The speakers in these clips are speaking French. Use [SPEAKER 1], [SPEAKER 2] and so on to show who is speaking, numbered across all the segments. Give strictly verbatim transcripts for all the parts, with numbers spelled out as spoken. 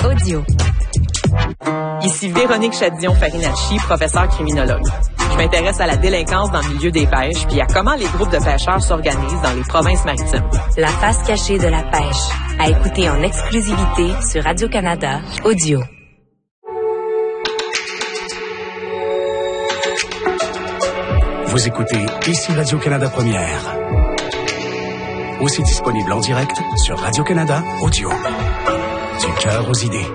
[SPEAKER 1] audio.
[SPEAKER 2] Ici Véronique Chadillon-Farinacci, professeure criminologue. Je m'intéresse à la délinquance dans le milieu des pêches puis à comment les groupes de pêcheurs s'organisent dans les provinces maritimes.
[SPEAKER 1] La face cachée de la pêche, à écouter en exclusivité sur Radio-Canada Audio.
[SPEAKER 3] Vous écoutez ici Radio-Canada Première. Aussi disponible en direct sur Radio-Canada Audio. Du cœur aux idées.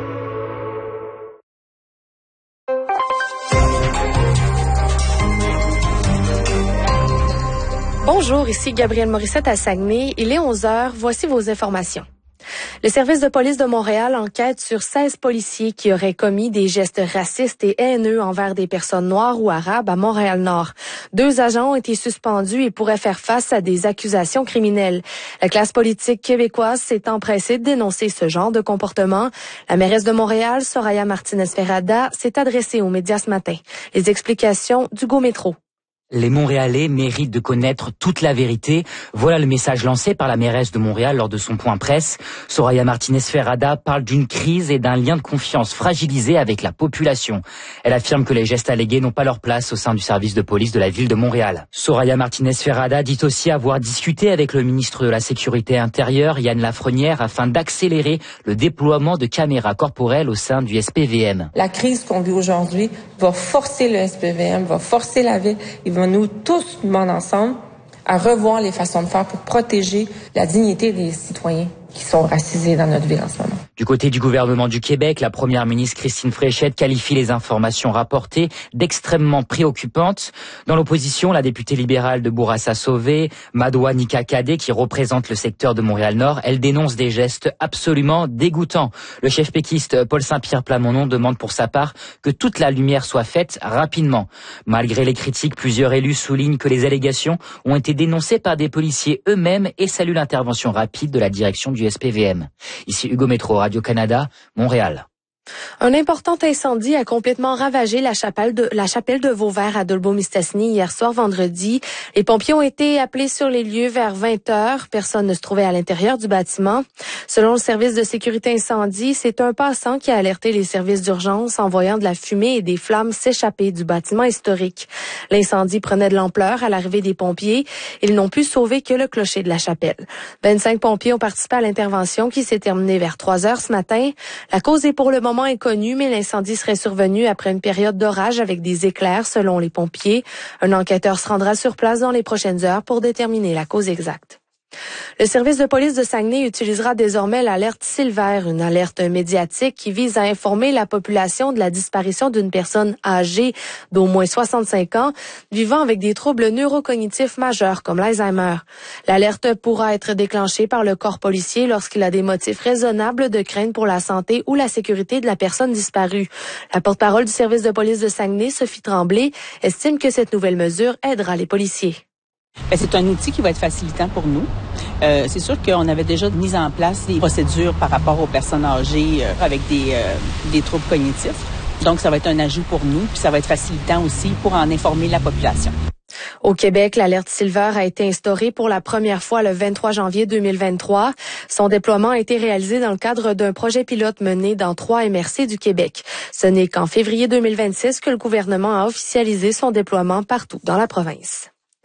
[SPEAKER 4] Bonjour, ici Gabrielle Morissette à Saguenay. Il est onze heures. Voici vos informations. Le service de police de Montréal enquête sur seize policiers qui auraient commis des gestes racistes et haineux envers des personnes noires ou arabes à Montréal-Nord. Deux agents ont été suspendus et pourraient faire face à des accusations criminelles. La classe politique québécoise s'est empressée de dénoncer ce genre de comportement. La mairesse de Montréal, Soraya Martinez-Ferrada, s'est adressée aux médias ce matin. Les explications d'Hugo Métro.
[SPEAKER 5] Les Montréalais méritent de connaître toute la vérité. Voilà le message lancé par la mairesse de Montréal lors de son point presse. Soraya Martinez-Ferrada parle d'une crise et d'un lien de confiance fragilisé avec la population. Elle affirme que les gestes allégués n'ont pas leur place au sein du service de police de la ville de Montréal. Soraya Martinez-Ferrada dit aussi avoir discuté avec le ministre de la Sécurité intérieure, Yann Lafrenière, afin d'accélérer le déploiement de caméras corporelles au sein du S P V M.
[SPEAKER 6] La crise qu'on vit aujourd'hui va forcer le S P V M, va forcer la ville. Il va nous tous, tout le monde ensemble, à revoir les façons de faire pour protéger la dignité des citoyens qui sont racisés dans notre ville en ce moment.
[SPEAKER 5] Du côté du gouvernement du Québec, la première ministre Christine Fréchette qualifie les informations rapportées d'extrêmement préoccupantes. Dans l'opposition, la députée libérale de Bourassa-Sauvé, Madoua Nika-Kadé, qui représente le secteur de Montréal-Nord, elle dénonce des gestes absolument dégoûtants. Le chef péquiste Paul Saint-Pierre Plamondon demande pour sa part que toute la lumière soit faite rapidement. Malgré les critiques, plusieurs élus soulignent que les allégations ont été dénoncées par des policiers eux-mêmes et saluent l'intervention rapide de la direction du S P V M. Ici Hugo Métro, Radio-Canada, Montréal.
[SPEAKER 4] Un important incendie a complètement ravagé la chapelle de, la chapelle de Vauvert à Dolbeau-Mistassini hier soir vendredi. Les pompiers ont été appelés sur les lieux vers vingt heures. Personne ne se trouvait à l'intérieur du bâtiment. Selon le service de sécurité incendie, c'est un passant qui a alerté les services d'urgence en voyant de la fumée et des flammes s'échapper du bâtiment historique. L'incendie prenait de l'ampleur à l'arrivée des pompiers. Ils n'ont pu sauver que le clocher de la chapelle. vingt-cinq pompiers ont participé à l'intervention qui s'est terminée vers trois heures ce matin. La cause est pour le moment inconnu, mais l'incendie serait survenu après une période d'orage avec des éclairs, selon les pompiers. Un enquêteur se rendra sur place dans les prochaines heures pour déterminer la cause exacte. Le service de police de Saguenay utilisera désormais l'alerte Silver, une alerte médiatique qui vise à informer la population de la disparition d'une personne âgée d'au moins soixante-cinq ans vivant avec des troubles neurocognitifs majeurs comme l'Alzheimer. L'alerte pourra être déclenchée par le corps policier lorsqu'il a des motifs raisonnables de crainte pour la santé ou la sécurité de la personne disparue. La porte-parole du service de police de Saguenay, Sophie Tremblay, estime que cette nouvelle mesure aidera les policiers.
[SPEAKER 7] Bien, c'est un outil qui va être facilitant pour nous. Euh, c'est sûr qu'on avait déjà mis en place des procédures par rapport aux personnes âgées euh, avec des, euh, des troubles cognitifs. Donc, ça va être un ajout pour nous, puis ça va être facilitant aussi pour en informer la population.
[SPEAKER 4] Au Québec, l'alerte Silver a été instaurée pour la première fois le vingt-trois janvier deux mille vingt-trois. Son déploiement a été réalisé dans le cadre d'un projet pilote mené dans trois M R C du Québec. Ce n'est qu'en février deux mille vingt-six que le gouvernement a officialisé son déploiement partout dans la province.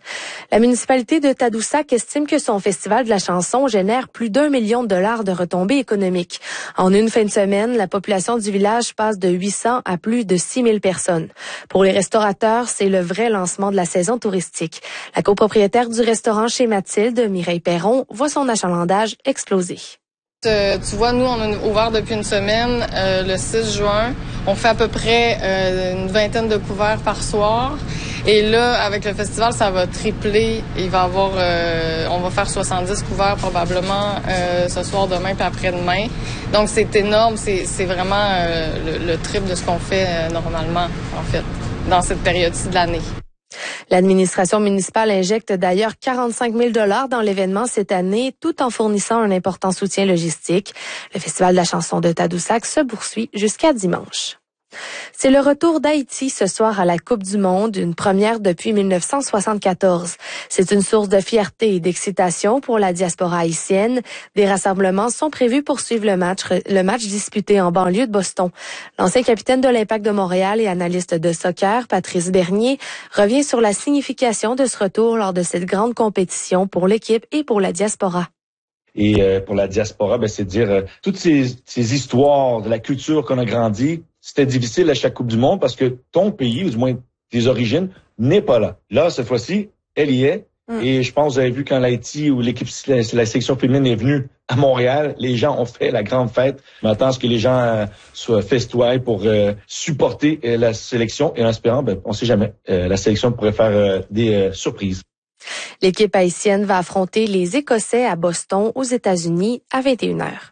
[SPEAKER 4] La municipalité de Tadoussac estime que son festival de la chanson génère plus d'un million de dollars de retombées économiques. En une fin de semaine, la population du village passe de huit cents à plus de six mille personnes. Pour les restaurateurs, c'est le vrai lancement de la saison touristique. La copropriétaire du restaurant chez Mathilde, Mireille Perron, voit son achalandage exploser.
[SPEAKER 8] Euh, tu vois, nous, on a ouvert depuis une semaine, euh, le six juin. On fait à peu près euh, une vingtaine de couverts par soir. Et là, avec le festival, ça va tripler. Il va avoir, euh, on va faire soixante-dix couverts probablement euh, ce soir, demain puis après-demain. Donc, c'est énorme. C'est, c'est vraiment euh, le, le triple de ce qu'on fait euh, normalement, en fait, dans cette période-ci de l'année.
[SPEAKER 4] L'administration municipale injecte d'ailleurs quarante-cinq mille dollars dans l'événement cette année, tout en fournissant un important soutien logistique. Le Festival de la chanson de Tadoussac se poursuit jusqu'à dimanche. C'est le retour d'Haïti ce soir à la Coupe du Monde, une première depuis mille neuf cent soixante-quatorze. C'est une source de fierté et d'excitation pour la diaspora haïtienne. Des rassemblements sont prévus pour suivre le match, le match disputé en banlieue de Boston. L'ancien capitaine de l'Impact de Montréal et analyste de soccer, Patrice Bernier, revient sur la signification de ce retour lors de cette grande compétition pour l'équipe et pour la diaspora.
[SPEAKER 9] Et euh, pour la diaspora, ben, c'est de dire euh, toutes ces, ces histoires de la culture qu'on a grandi. C'était difficile à chaque Coupe du Monde parce que ton pays, ou du moins tes origines, n'est pas là. Là, cette fois-ci, elle y est. Mm. Et je pense, vous avez vu quand l'Haïti ou l'équipe, la, la sélection féminine est venue à Montréal, les gens ont fait la grande fête. On attend à ce que les gens euh, soient festoyés pour euh, supporter euh, la sélection. Et en espérant, ben, on sait jamais, euh, la sélection pourrait faire euh, des euh, surprises.
[SPEAKER 4] L'équipe haïtienne va affronter les Écossais à Boston, aux États-Unis, à vingt et une heures.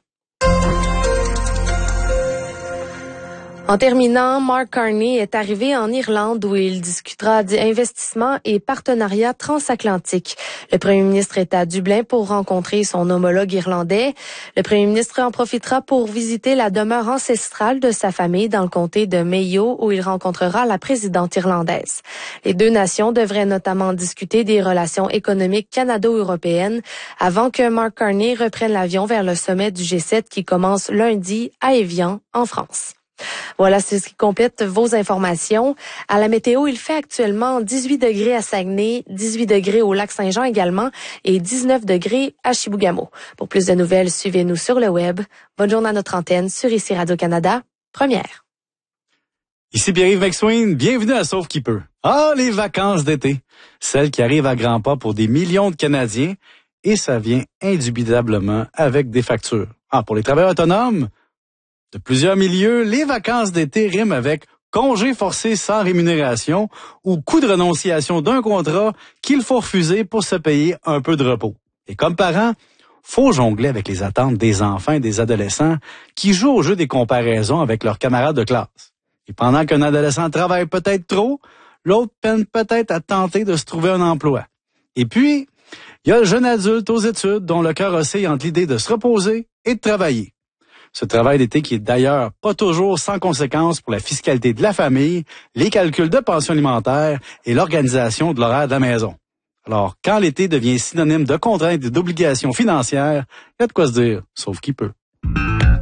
[SPEAKER 4] En terminant, Mark Carney est arrivé en Irlande où il discutera d'investissements et partenariats transatlantiques. Le premier ministre est à Dublin pour rencontrer son homologue irlandais. Le premier ministre en profitera pour visiter la demeure ancestrale de sa famille dans le comté de Mayo où il rencontrera la présidente irlandaise. Les deux nations devraient notamment discuter des relations économiques canado-européennes avant que Mark Carney reprenne l'avion vers le sommet du G sept qui commence lundi à Évian, en France. Voilà, c'est ce qui complète vos informations. À la météo, il fait actuellement dix-huit degrés à Saguenay, dix-huit degrés au Lac-Saint-Jean également et dix-neuf degrés à Chibougamau. Pour plus de nouvelles, suivez-nous sur le web. Bonne journée à notre antenne sur ici Radio-Canada, première.
[SPEAKER 10] Ici Pierre-Yves McSween, bienvenue à Sauve qui peut. Ah, les vacances d'été, celles qui arrivent à grands pas pour des millions de Canadiens et ça vient indubitablement avec des factures. Ah, pour les travailleurs autonomes, de plusieurs milieux, les vacances d'été riment avec congé forcé sans rémunération ou coût de renonciation d'un contrat qu'il faut refuser pour se payer un peu de repos. Et comme parent, faut jongler avec les attentes des enfants et des adolescents qui jouent au jeu des comparaisons avec leurs camarades de classe. Et pendant qu'un adolescent travaille peut-être trop, l'autre peine peut-être à tenter de se trouver un emploi. Et puis, il y a le jeune adulte aux études dont le cœur oscille entre l'idée de se reposer et de travailler. Ce travail d'été qui est d'ailleurs pas toujours sans conséquences pour la fiscalité de la famille, les calculs de pension alimentaire et l'organisation de l'horaire de la maison. Alors, quand l'été devient synonyme de contraintes et d'obligations financières, il y a de quoi se dire, sauf qui peut.